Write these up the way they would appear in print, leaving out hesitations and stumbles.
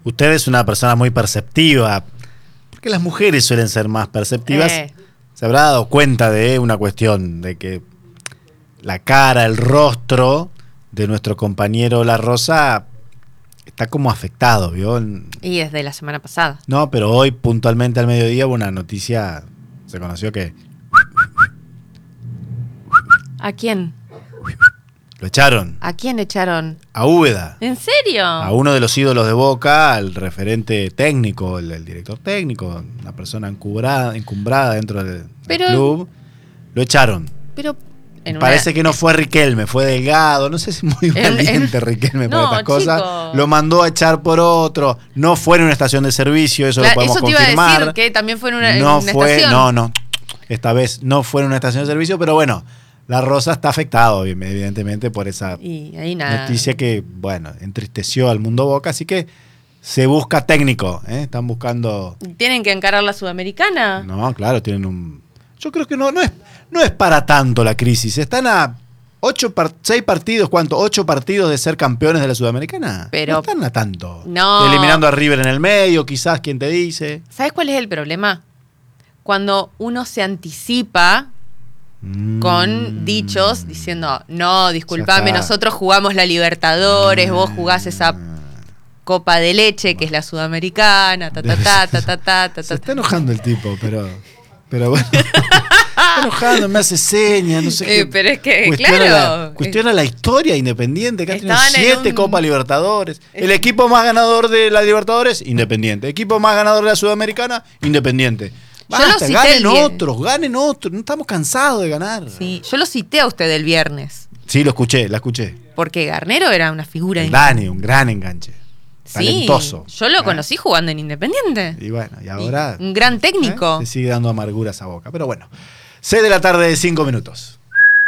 Usted es una persona muy perceptiva, porque las mujeres suelen ser más perceptivas. Se habrá dado cuenta de una cuestión, de que la cara, el rostro de nuestro compañero La Rosa está como afectado, ¿vio? Y desde la semana pasada. No, pero hoy puntualmente al mediodía hubo una noticia, se conoció que... ¿A quién? Lo echaron. ¿A quién echaron? A Úbeda. ¿En serio? A uno de los ídolos de Boca, al referente técnico, el director técnico, una persona encumbrada dentro del club. Lo echaron. Pero parece que no fue Riquelme, fue Delgado. No sé si muy valiente Riquelme para estas cosas. Lo mandó a echar por otro. No fue en una estación de servicio, eso lo podemos confirmar. Eso te iba a decir, que también fue en una estación. No. Esta vez no fue en una estación de servicio, pero bueno, La Rosa está afectado, evidentemente, por esa noticia que, bueno, entristeció al mundo Boca, así que se busca técnico, ¿eh? Están buscando... ¿Tienen que encarar la Sudamericana? No, claro, tienen un... Yo creo que no es para tanto la crisis. Están a 6 partidos, ¿cuánto? 8 partidos de ser campeones de la Sudamericana. Pero no están a tanto. No. Eliminando a River en el medio, quizás, ¿quién te dice? ¿Sabes cuál es el problema? Cuando uno se anticipa con dichos diciendo, no, disculpame, nosotros jugamos la Libertadores, vos jugás esa copa de leche que es la Sudamericana, Se está enojando el tipo, pero bueno. Está enojando, me hace señas, no sé qué. Pero es que, cuestiona la historia Independiente, que ha tenido 7 Copas Libertadores. El equipo más ganador de la Libertadores, Independiente. Equipo más ganador de la Sudamericana, Independiente. Basta, ganen otros, no estamos cansados de ganar. Sí, yo lo cité a usted el viernes. Sí, la escuché. Porque Garnero era una figura. Dani, un gran enganche. Talentoso. Sí, yo lo conocí jugando en Independiente. Y bueno, y ahora... un gran técnico. Le sigue dando amarguras a Boca. Pero bueno, 6 de la tarde, 5 minutos.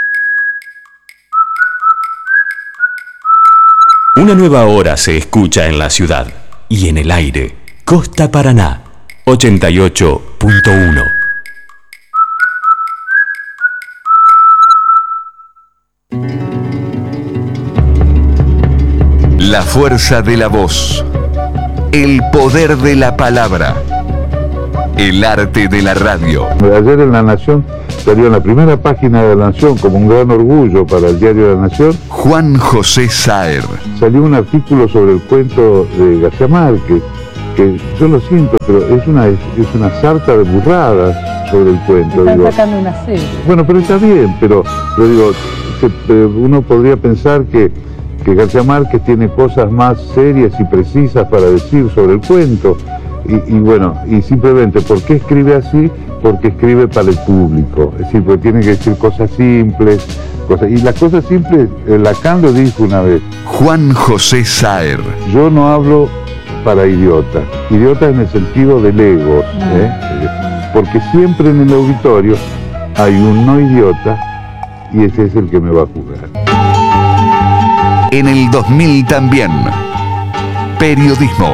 Una nueva hora se escucha en la ciudad y en el aire. Costa Paraná, 88.1. La fuerza de la voz, el poder de la palabra, el arte de la radio. Ayer en La Nación salió en la primera página de La Nación como un gran orgullo para el diario La Nación. Juan José Saer. Salió un artículo sobre el cuento de García Márquez, que yo lo siento, pero es una sarta de burradas sobre el cuento. Están sacando una serie. Bueno, pero está bien, pero digo, uno podría pensar que García Márquez tiene cosas más serias y precisas para decir sobre el cuento. Y bueno, y simplemente, ¿por qué escribe así? Porque escribe para el público. Es decir, porque tiene que decir cosas simples. Y las cosas simples, Lacan lo dijo una vez. Juan José Saer. Yo no hablo para idiotas. Idiotas en el sentido del ego. Porque siempre en el auditorio hay un no idiota y ese es el que me va a juzgar. En el 2000 también. Periodismo.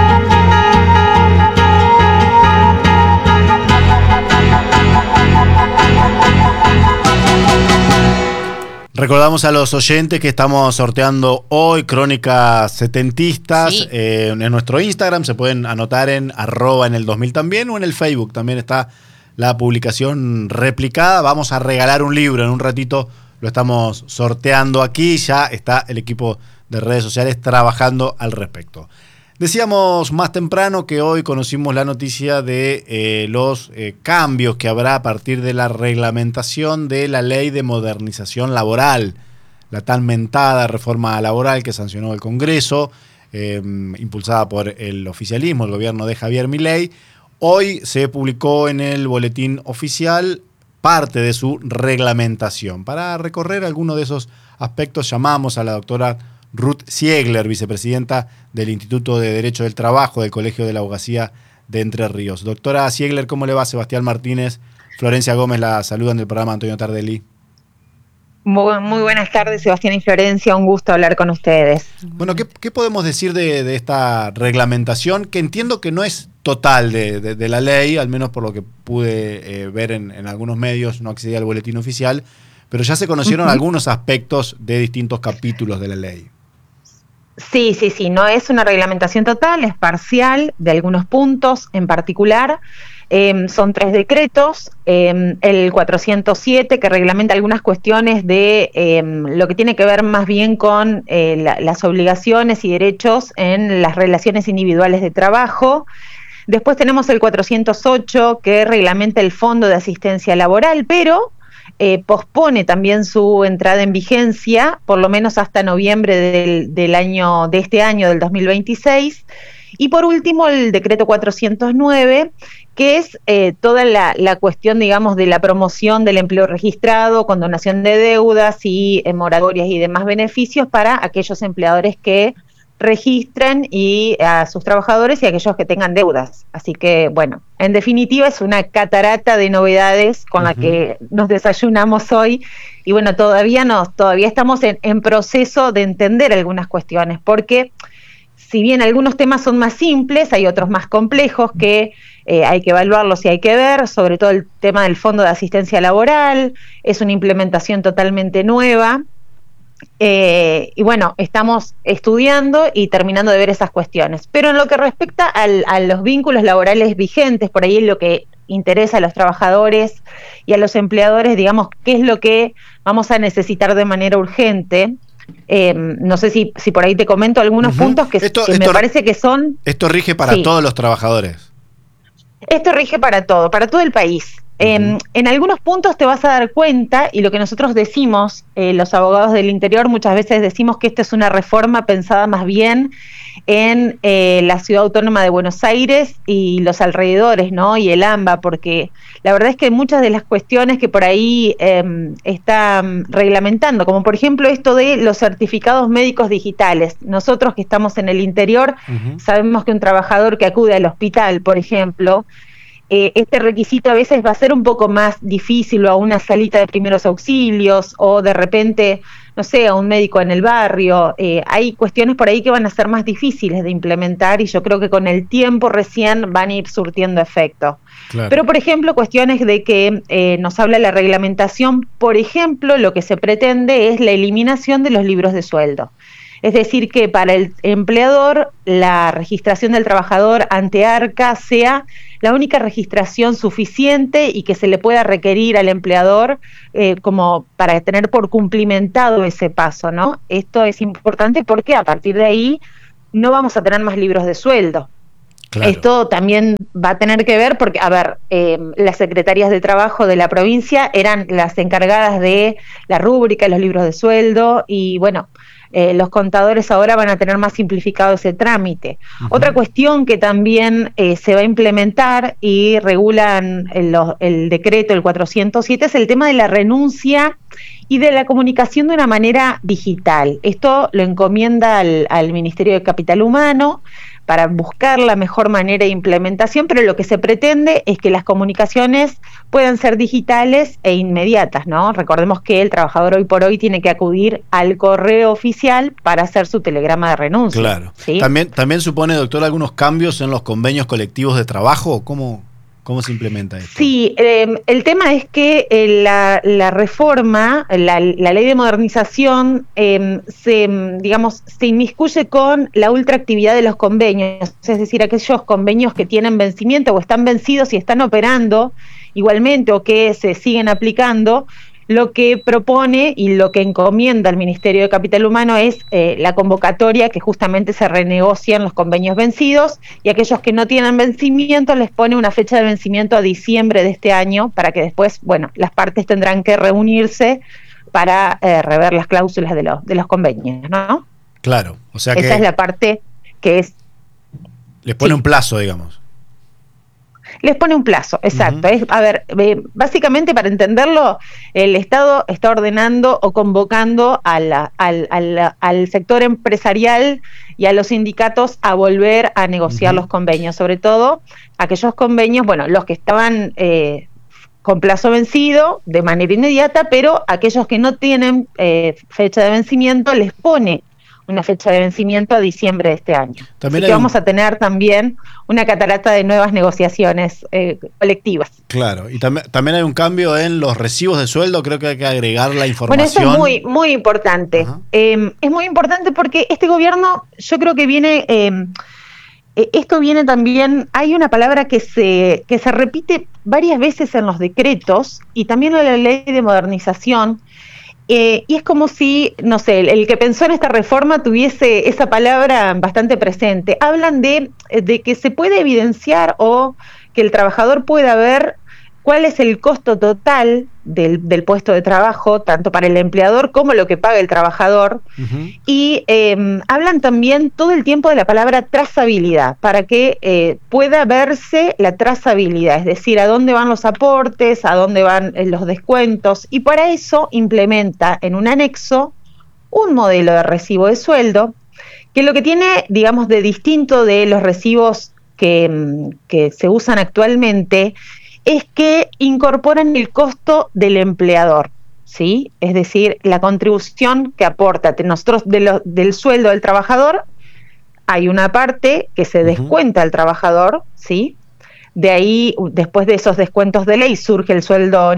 Recordamos a los oyentes que estamos sorteando hoy crónicas setentistas. Sí. En nuestro Instagram se pueden anotar en @ en el 2000 también, o en el Facebook también está la publicación replicada. Vamos a regalar un libro en un ratito. Lo estamos sorteando aquí, ya está el equipo de redes sociales trabajando al respecto. Decíamos más temprano que hoy conocimos la noticia de los cambios que habrá a partir de la reglamentación de la Ley de Modernización Laboral, la tan mentada reforma laboral que sancionó el Congreso, impulsada por el oficialismo, el gobierno de Javier Milei. Hoy se publicó en el boletín oficial parte de su reglamentación. Para recorrer algunos de esos aspectos llamamos a la doctora Ruth Ziegler, vicepresidenta del Instituto de Derecho del Trabajo del Colegio de la Abogacía de Entre Ríos. Doctora Ziegler, ¿cómo le va? Sebastián Martínez, Florencia Gómez la saludan del programa Antonio Tardelli. Muy buenas tardes, Sebastián y Florencia, un gusto hablar con ustedes. Bueno, ¿qué podemos decir de esta reglamentación? Que entiendo que no es total de la ley, al menos por lo que pude ver en algunos medios, no accedí al boletín oficial, pero ya se conocieron algunos aspectos de distintos capítulos de la ley. Sí, no es una reglamentación total, es parcial de algunos puntos en particular. Son 3 decretos, el 407 que reglamenta algunas cuestiones de lo que tiene que ver más bien con las obligaciones y derechos en las relaciones individuales de trabajo. Después tenemos el 408 que reglamenta el Fondo de Asistencia Laboral, pero pospone también su entrada en vigencia, por lo menos hasta noviembre de este año, del 2026. Y por último, el decreto 409, que es toda la cuestión, digamos, de la promoción del empleo registrado, condonación de deudas y moratorias y demás beneficios para aquellos empleadores que registren y a sus trabajadores y a aquellos que tengan deudas. Así que, bueno, en definitiva es una catarata de novedades con la que nos desayunamos hoy y bueno, todavía estamos en proceso de entender algunas cuestiones, porque si bien algunos temas son más simples, hay otros más complejos que hay que evaluarlos y hay que ver, sobre todo el tema del Fondo de Asistencia Laboral, es una implementación totalmente nueva. Y bueno, estamos estudiando y terminando de ver esas cuestiones. Pero en lo que respecta a los vínculos laborales vigentes, por ahí es lo que interesa a los trabajadores y a los empleadores, digamos, qué es lo que vamos a necesitar de manera urgente. No sé si por ahí te comento algunos puntos que me parece que son... Esto rige para todos los trabajadores. Esto rige para todo el país. En algunos puntos te vas a dar cuenta, y lo que nosotros decimos, los abogados del interior, muchas veces decimos que esta es una reforma pensada más bien en la Ciudad Autónoma de Buenos Aires y los alrededores, ¿no? Y el AMBA, porque la verdad es que muchas de las cuestiones que por ahí está reglamentando, como por ejemplo esto de los certificados médicos digitales, nosotros que estamos en el interior sabemos que un trabajador que acude al hospital, por ejemplo, este requisito a veces va a ser un poco más difícil, o a una salita de primeros auxilios, o de repente, no sé, a un médico en el barrio. Hay cuestiones por ahí que van a ser más difíciles de implementar y yo creo que con el tiempo recién van a ir surtiendo efecto. Claro. Pero, por ejemplo, cuestiones de que nos habla la reglamentación, por ejemplo, lo que se pretende es la eliminación de los libros de sueldo. Es decir, que para el empleador la registración del trabajador ante ARCA sea la única registración suficiente y que se le pueda requerir al empleador como para tener por cumplimentado ese paso, ¿no? Esto es importante porque a partir de ahí no vamos a tener más libros de sueldo. Claro. Esto también va a tener que ver porque, las secretarías de trabajo de la provincia eran las encargadas de la rúbrica, los libros de sueldo y bueno, los contadores ahora van a tener más simplificado ese trámite. Otra cuestión que también se va a implementar y regulan el decreto, el 407, es el tema de la renuncia y de la comunicación de una manera digital. Esto lo encomienda al Ministerio de Capital Humano para buscar la mejor manera de implementación, pero lo que se pretende es que las comunicaciones puedan ser digitales e inmediatas, ¿no? Recordemos que el trabajador hoy por hoy tiene que acudir al correo oficial para hacer su telegrama de renuncia. Claro. ¿Sí? ¿También supone, doctor, algunos cambios en los convenios colectivos de trabajo? ¿Cómo se implementa esto? Sí, el tema es que la reforma, la ley de modernización, se inmiscuye con la ultraactividad de los convenios, es decir, aquellos convenios que tienen vencimiento o están vencidos y están operando igualmente o que se siguen aplicando. Lo que propone y lo que encomienda al Ministerio de Capital Humano es la convocatoria, que justamente se renegocian los convenios vencidos, y aquellos que no tienen vencimiento les pone una fecha de vencimiento a diciembre de este año, para que después, bueno, las partes tendrán que reunirse para rever las cláusulas de los convenios, ¿no? Claro, o sea que... Esa es la parte que es... Les pone un plazo, digamos. Les pone un plazo, exacto. Básicamente, para entenderlo, el Estado está ordenando o convocando al sector empresarial y a los sindicatos a volver a negociar los convenios, sobre todo aquellos convenios, bueno, los que estaban con plazo vencido de manera inmediata, pero aquellos que no tienen fecha de vencimiento les pone una fecha de vencimiento a diciembre de este año. También así que vamos a tener también una catarata de nuevas negociaciones colectivas. Claro, y también hay un cambio en los recibos de sueldo, creo que hay que agregar la información. Bueno, eso es muy importante. Es muy importante porque este gobierno, yo creo que viene... esto viene también, hay una palabra que se repite varias veces en los decretos y también en la ley de modernización, y es como si, no sé, el que pensó en esta reforma tuviese esa palabra bastante presente. Hablan de que se puede evidenciar o que el trabajador pueda ver cuál es el costo total del puesto de trabajo, tanto para el empleador como lo que paga el trabajador. Y hablan también todo el tiempo de la palabra trazabilidad, para que pueda verse la trazabilidad, es decir, a dónde van los aportes, a dónde van los descuentos, y para eso implementa en un anexo un modelo de recibo de sueldo, que lo que tiene, digamos, de distinto de los recibos que se usan actualmente, es que incorporan el costo del empleador, ¿sí? Es decir, la contribución que aporta nosotros del sueldo del trabajador, hay una parte que se descuenta al trabajador, ¿sí? De ahí, después de esos descuentos de ley, surge el sueldo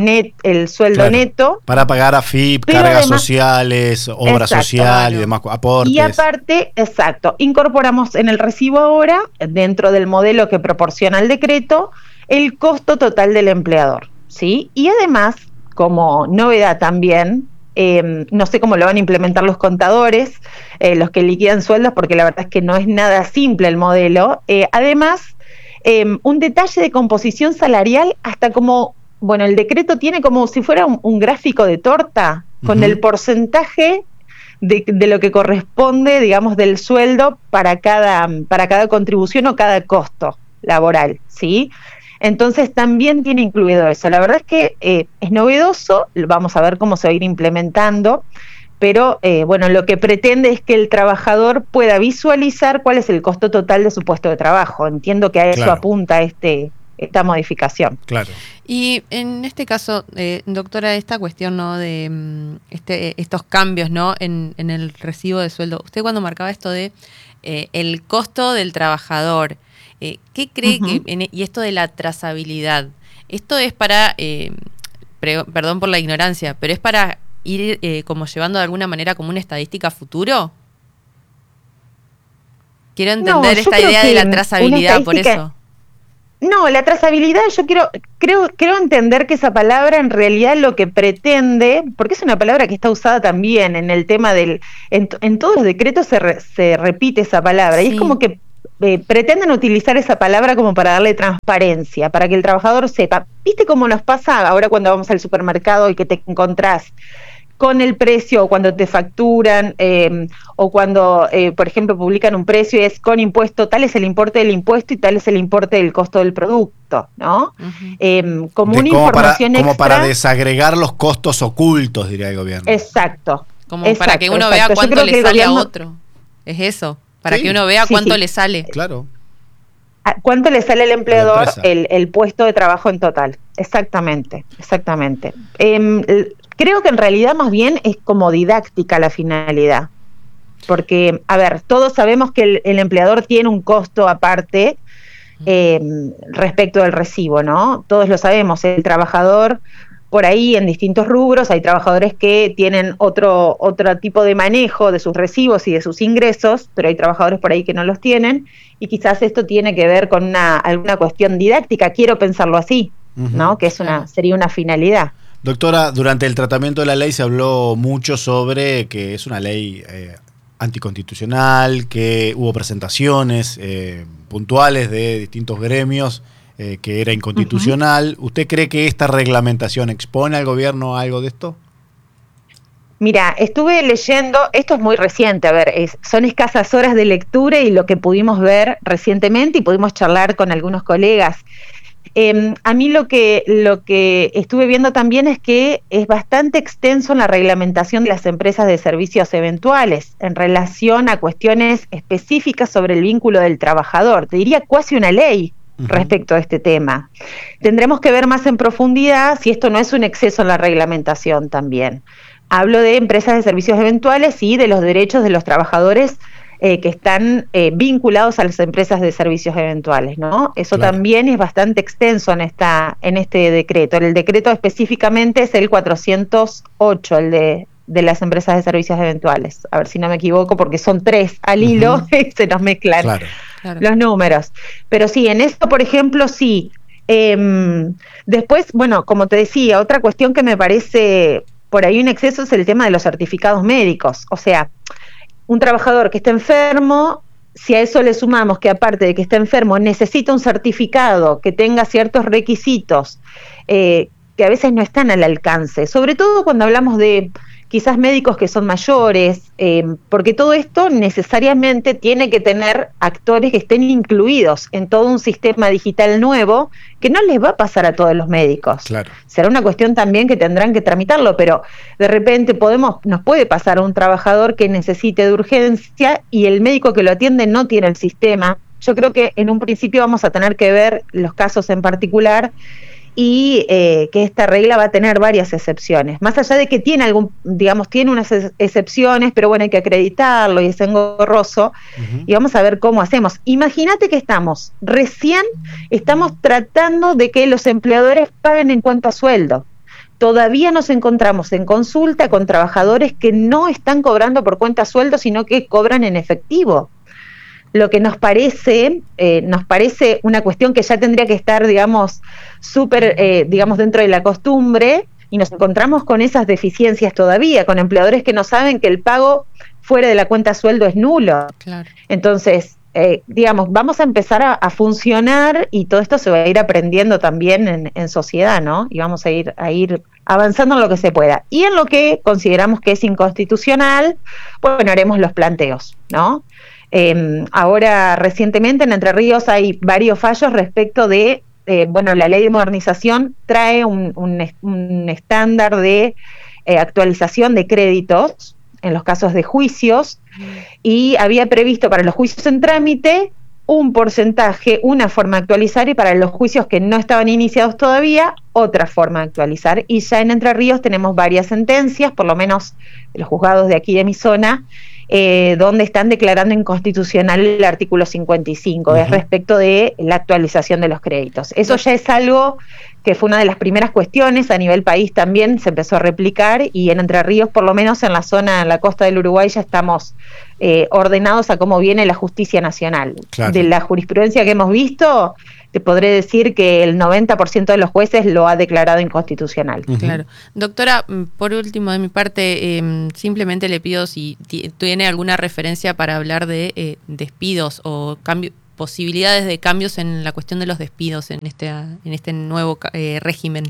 neto. Para pagar AFIP, cargas sociales, obra social y demás aportes. Y aparte, incorporamos en el recibo ahora, dentro del modelo que proporciona el decreto, el costo total del empleador, ¿sí? Y además, como novedad también, no sé cómo lo van a implementar los contadores, los que liquidan sueldos, porque la verdad es que no es nada simple el modelo. Además, un detalle de composición salarial, hasta como, bueno, el decreto tiene como si fuera un gráfico de torta, con el porcentaje de lo que corresponde, digamos, del sueldo para cada contribución o cada costo laboral, ¿sí? Entonces también tiene incluido eso. La verdad es que es novedoso, vamos a ver cómo se va a ir implementando, pero bueno, lo que pretende es que el trabajador pueda visualizar cuál es el costo total de su puesto de trabajo. Entiendo que a eso apunta esta modificación. Claro. Y en este caso, doctora, esta cuestión, ¿no?, de estos cambios, ¿no?, en el recibo de sueldo. Usted cuando marcaba esto de el costo del trabajador, ¿qué cree y esto de la trazabilidad? ¿Esto es para, perdón por la ignorancia, pero es para ir como llevando de alguna manera como una estadística futuro? Quiero entender esta idea de la trazabilidad, por eso. No, la trazabilidad, yo creo entender que esa palabra en realidad lo que pretende, porque es una palabra que está usada también en el tema en todos los decretos se repite esa palabra, y es como que pretenden utilizar esa palabra como para darle transparencia, para que el trabajador sepa. ¿Viste cómo nos pasa ahora cuando vamos al supermercado y que te encontrás con el precio, o cuando te facturan, o cuando, por ejemplo, publican un precio y es con impuesto, tal es el importe del impuesto y tal es el importe del costo del producto, ¿no? Como una información extra. Como para desagregar los costos ocultos, diría el gobierno. Exacto. Como para que uno vea cuánto le sale a otro. Es eso. Para que uno vea cuánto le sale. Claro. ¿Cuánto le sale al empleador el puesto de trabajo en total? Exactamente. Creo que en realidad más bien es como didáctica la finalidad. Porque, a ver, todos sabemos que el empleador tiene un costo aparte respecto del recibo, ¿no? Todos lo sabemos. El trabajador, por ahí en distintos rubros, hay trabajadores que tienen otro tipo de manejo de sus recibos y de sus ingresos, pero hay trabajadores por ahí que no los tienen, y quizás esto tiene que ver con alguna cuestión didáctica, quiero pensarlo así, ¿no? Que sería una finalidad. Doctora, durante el tratamiento de la ley se habló mucho sobre que es una ley anticonstitucional, que hubo presentaciones puntuales de distintos gremios, que era inconstitucional. ¿Usted cree que esta reglamentación expone al gobierno a algo de esto? Mira, estuve leyendo, esto es muy reciente, a ver, son escasas horas de lectura y lo que pudimos ver recientemente y pudimos charlar con algunos colegas. A mí lo que estuve viendo también es que es bastante extenso en la reglamentación de las empresas de servicios eventuales en relación a cuestiones específicas sobre el vínculo del trabajador. Te diría casi una ley respecto a este tema. Tendremos que ver más en profundidad si esto no es un exceso en la reglamentación también. Hablo de empresas de servicios eventuales y de los derechos de los trabajadores que están vinculados a las empresas de servicios eventuales, ¿no? Eso también es bastante extenso en este decreto. El decreto específicamente es el 408, el de las empresas de servicios eventuales. A ver si no me equivoco, porque son 3 al hilo y se nos mezclan los números. Pero sí, en esto, por ejemplo, sí. Después, bueno, como te decía, otra cuestión que me parece por ahí un exceso es el tema de los certificados médicos. O sea, un trabajador que está enfermo, si a eso le sumamos que aparte de que está enfermo necesita un certificado que tenga ciertos requisitos que a veces no están al alcance, sobre todo cuando hablamos de quizás médicos que son mayores, porque todo esto necesariamente tiene que tener actores que estén incluidos en todo un sistema digital nuevo que no les va a pasar a todos los médicos. Claro. Será una cuestión también que tendrán que tramitarlo, pero de repente nos puede pasar a un trabajador que necesite de urgencia y el médico que lo atiende no tiene el sistema. Yo creo que en un principio vamos a tener que ver los casos en particular y que esta regla va a tener varias excepciones, más allá de que tiene tiene unas excepciones, pero bueno, hay que acreditarlo y es engorroso, y vamos a ver cómo hacemos. Imagínate que estamos tratando de que los empleadores paguen en cuanto a sueldo. Todavía nos encontramos en consulta con trabajadores que no están cobrando por cuenta sueldo, sino que cobran en efectivo. Lo que nos parece una cuestión que ya tendría que estar, súper, dentro de la costumbre, y nos encontramos con esas deficiencias todavía, con empleadores que no saben que el pago fuera de la cuenta sueldo es nulo. Claro. Entonces, vamos a empezar a funcionar y todo esto se va a ir aprendiendo también en sociedad, ¿no? Y vamos a ir avanzando en lo que se pueda. Y en lo que consideramos que es inconstitucional, bueno, haremos los planteos, ¿no? Ahora, recientemente en Entre Ríos hay varios fallos respecto de, la ley de modernización trae un estándar de actualización de créditos en los casos de juicios y había previsto para los juicios en trámite un porcentaje, una forma de actualizar, y para los juicios que no estaban iniciados todavía, otra forma de actualizar. Y ya en Entre Ríos tenemos varias sentencias, por lo menos de los juzgados de aquí de mi zona, donde están declarando inconstitucional el artículo 55, es respecto de la actualización de los créditos. Eso ya es algo que fue una de las primeras cuestiones, a nivel país también se empezó a replicar, y en Entre Ríos, por lo menos en la costa del Uruguay, ya estamos ordenados a cómo viene la justicia nacional. Claro. De la jurisprudencia que hemos visto, te podré decir que el 90% de los jueces lo ha declarado inconstitucional. Claro. Doctora, por último de mi parte, simplemente le pido si tiene alguna referencia para hablar de despidos o posibilidades de cambios en la cuestión de los despidos en este nuevo régimen.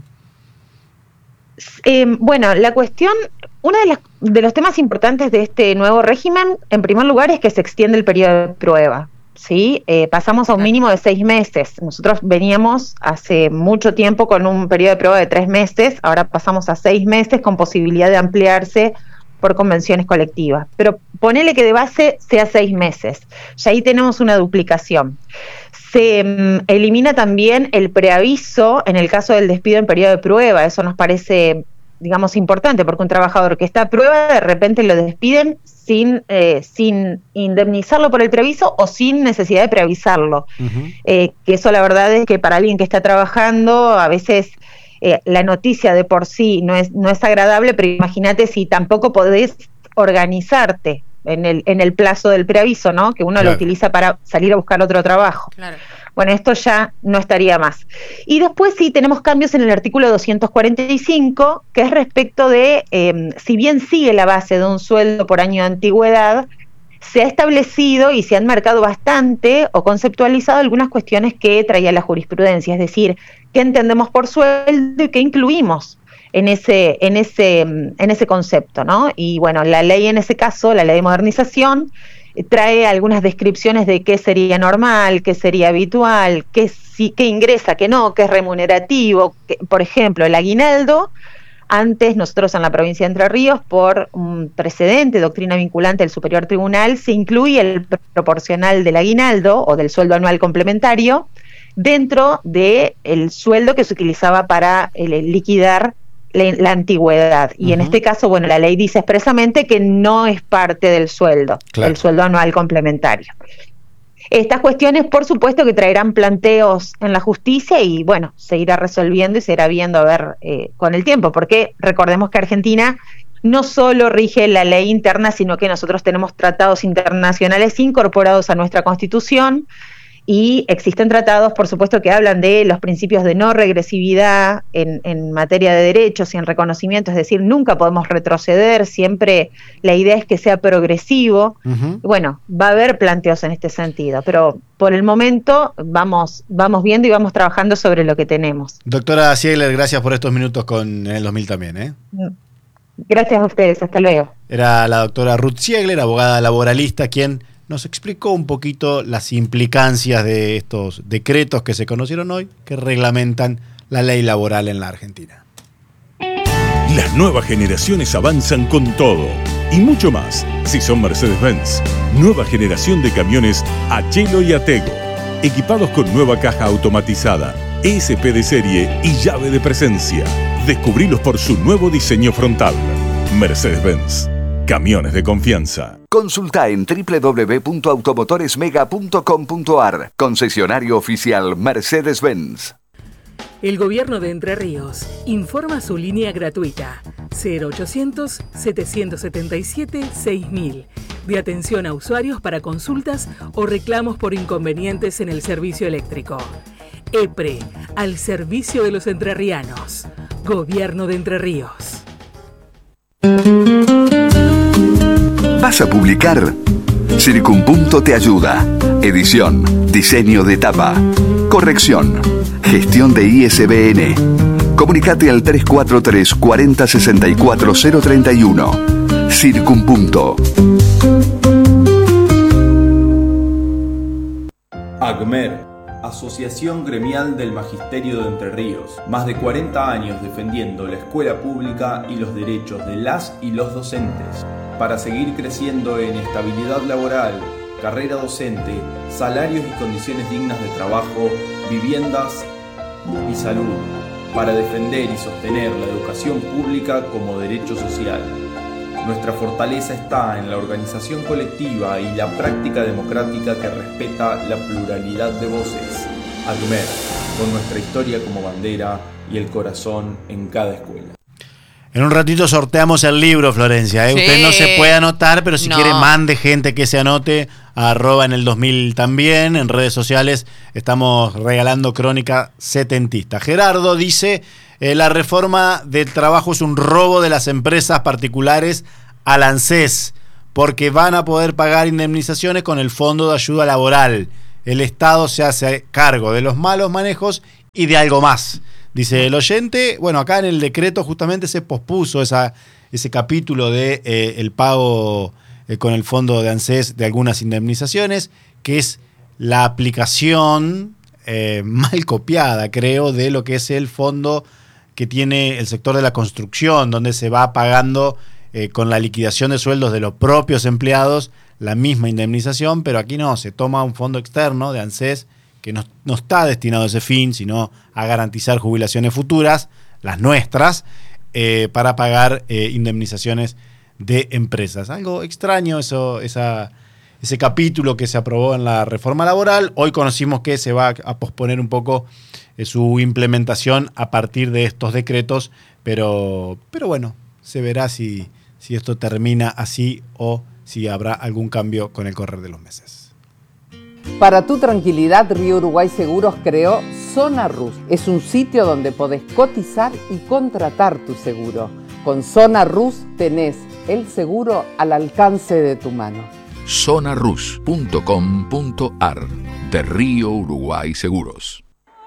La cuestión, uno de los temas importantes de este nuevo régimen, en primer lugar, es que se extiende el periodo de prueba. ¿Sí? Pasamos a un mínimo de 6 meses. Nosotros veníamos hace mucho tiempo con un periodo de prueba de 3 meses, ahora pasamos a 6 meses con posibilidad de ampliarse por convenciones colectivas. Pero ponele que de base sea 6 meses. Ya ahí tenemos una duplicación. Se elimina también el preaviso en el caso del despido en periodo de prueba. Eso nos parece, importante, porque un trabajador que está a prueba, de repente lo despiden sin indemnizarlo por el preaviso o sin necesidad de preavisarlo. Que eso, la verdad, es que para alguien que está trabajando, a veces la noticia de por sí no es agradable, pero imagínate si tampoco podés organizarte en el plazo del preaviso, ¿no? Que uno lo utiliza para salir a buscar otro trabajo. Claro. Bueno, esto ya no estaría más. Y después sí tenemos cambios en el artículo 245, que es respecto de, si bien sigue la base de un sueldo por año de antigüedad, se ha establecido y se han marcado bastante o conceptualizado algunas cuestiones que traía la jurisprudencia, es decir, qué entendemos por sueldo y qué incluimos en ese concepto, ¿no? Y bueno, la ley en ese caso, la ley de modernización, trae algunas descripciones de qué sería normal, qué sería habitual, qué ingresa, qué no, qué es remunerativo. Por ejemplo, el aguinaldo, antes nosotros en la provincia de Entre Ríos, por un precedente, doctrina vinculante del Superior Tribunal, se incluye el proporcional del aguinaldo o del sueldo anual complementario dentro del sueldo que se utilizaba para liquidar la antigüedad. Y en este caso, bueno, la ley dice expresamente que no es parte del sueldo, el sueldo anual complementario. Estas cuestiones, por supuesto, que traerán planteos en la justicia y, bueno, se irá resolviendo y se irá viendo a ver con el tiempo, porque recordemos que Argentina no solo rige la ley interna, sino que nosotros tenemos tratados internacionales incorporados a nuestra Constitución y existen tratados, por supuesto, que hablan de los principios de no regresividad en materia de derechos y en reconocimiento, es decir, nunca podemos retroceder, siempre la idea es que sea progresivo. Bueno, va a haber planteos en este sentido, pero por el momento vamos viendo y vamos trabajando sobre lo que tenemos. Doctora Ziegler, gracias por estos minutos con el 2000 también, ¿eh? Gracias a ustedes, hasta luego. Era la doctora Ruth Ziegler, abogada laboralista, quien nos explicó un poquito las implicancias de estos decretos que se conocieron hoy, que reglamentan la ley laboral en la Argentina. Las nuevas generaciones avanzan con todo y mucho más si son Mercedes-Benz. Nueva generación de camiones Achelo y Atego, equipados con nueva caja automatizada, ESP de serie y llave de presencia. Descubrilos por su nuevo diseño frontal. Mercedes-Benz. Camiones de confianza. Consulta en www.automotoresmega.com.ar. Concesionario oficial Mercedes-Benz. El Gobierno de Entre Ríos informa su línea gratuita 0800-777-6000 de atención a usuarios para consultas o reclamos por inconvenientes en el servicio eléctrico. EPRE, al servicio de los entrerrianos. Gobierno de Entre Ríos. ¿Vas a publicar? Circunpunto te ayuda. Edición, diseño de tapa, corrección, gestión de ISBN. Comunicate al 343 40 64 031. Circunpunto. AGMER, Asociación Gremial del Magisterio de Entre Ríos. Más de 40 años defendiendo la escuela pública y los derechos de las y los docentes. Para seguir creciendo en estabilidad laboral, carrera docente, salarios y condiciones dignas de trabajo, viviendas y salud. Para defender y sostener la educación pública como derecho social. Nuestra fortaleza está en la organización colectiva y la práctica democrática que respeta la pluralidad de voces. AGMER, con nuestra historia como bandera y el corazón en cada escuela. En un ratito sorteamos el libro, Florencia. Sí. Usted no se puede anotar, pero si quiere mande gente que se anote a @en el2000 también. En redes sociales estamos regalando crónica setentista. Gerardo dice, la reforma del trabajo es un robo de las empresas particulares al ANSES, porque van a poder pagar indemnizaciones con el Fondo de Ayuda Laboral. El Estado se hace cargo de los malos manejos y de algo más. Dice el oyente, bueno, acá en el decreto justamente se pospuso ese capítulo de el pago con el fondo de ANSES de algunas indemnizaciones, que es la aplicación mal copiada, creo, de lo que es el fondo que tiene el sector de la construcción, donde se va pagando con la liquidación de sueldos de los propios empleados la misma indemnización, pero aquí no, se toma un fondo externo de ANSES que no está destinado a ese fin, sino a garantizar jubilaciones futuras, las nuestras, para pagar indemnizaciones de empresas. Algo extraño ese capítulo que se aprobó en la reforma laboral. Hoy conocimos que se va a posponer un poco su implementación a partir de estos decretos, pero bueno, se verá si esto termina así o si habrá algún cambio con el correr de los meses. Para tu tranquilidad, Río Uruguay Seguros creó Zona Rus. Es un sitio donde podés cotizar y contratar tu seguro. Con Zona Rus tenés el seguro al alcance de tu mano. zonarus.com.ar de Río Uruguay Seguros.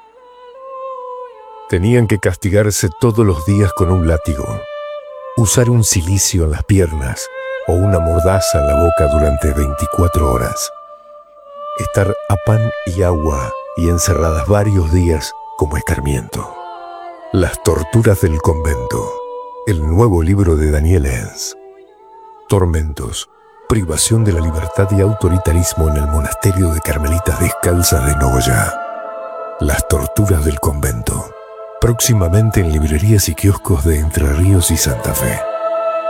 Tenían que castigarse todos los días con un látigo, usar un cilicio en las piernas o una mordaza en la boca durante 24 horas. Estar a pan y agua y encerradas varios días como escarmiento. Las torturas del convento. El nuevo libro de Daniel Enz. Tormentos, privación de la libertad y autoritarismo en el monasterio de Carmelitas Descalzas de Nogoyá. Las torturas del convento. Próximamente en librerías y kioscos de Entre Ríos y Santa Fe.